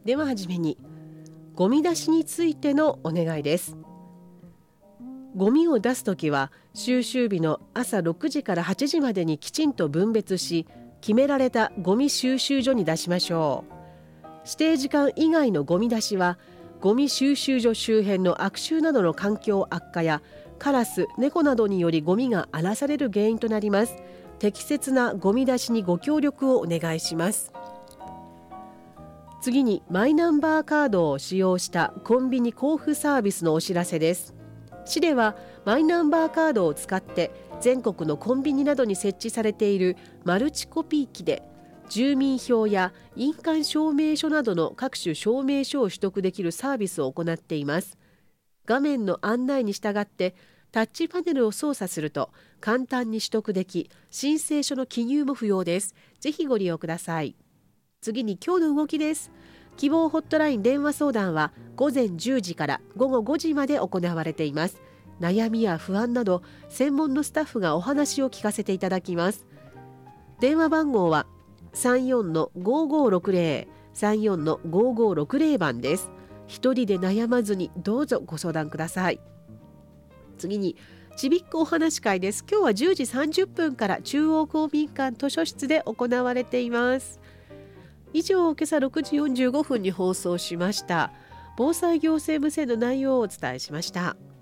でははじめにゴミ出しについてのお願いです。ゴミを出すときは収集日の朝6時から8時までにきちんと分別し、決められたゴミ収集所に出しましょう。指定時間以外のゴミ出しはゴミ収集所周辺の悪臭などの環境悪化やカラス、猫などによりゴミが荒らされる原因となります。適切なゴミ出しにご協力をお願いします。次にマイナンバーカードを使用したコンビニ交付サービスのお知らせです。市ではマイナンバーカードを使って全国のコンビニなどに設置されているマルチコピー機で住民票や印鑑証明書などの各種証明書を取得できるサービスを行っています。画面の案内に従ってタッチパネルを操作すると簡単に取得でき、申請書の記入も不要です。ぜひご利用ください。次に今日の動きです。希望ホットライン電話相談は午前10時から午後5時まで行われています。悩みや不安など専門のスタッフがお話を聞かせていただきます。電話番号は 34-5560 34-5560 番です。一人で悩まずにどうぞご相談ください。次にちびっこお話会です。今日は10時30分から中央公民館図書室で行われています。以上、今朝6時45分に放送しました防災行政無線の内容をお伝えしました。